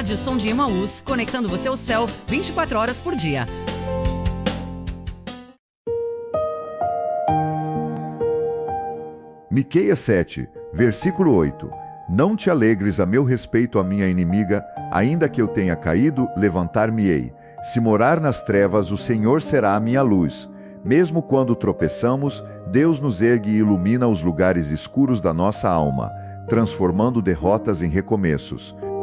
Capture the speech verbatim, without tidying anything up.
Rádio Som de Emaús, conectando você ao céu vinte e quatro horas por dia. Miqueias sete, versículo oito. Não te alegres a meu respeito, a minha inimiga, ainda que eu tenha caído, levantar-me-ei. Se morar nas trevas, o Senhor será a minha luz. Mesmo quando tropeçamos, Deus nos ergue e ilumina os lugares escuros da nossa alma, transformando derrotas em recomeços.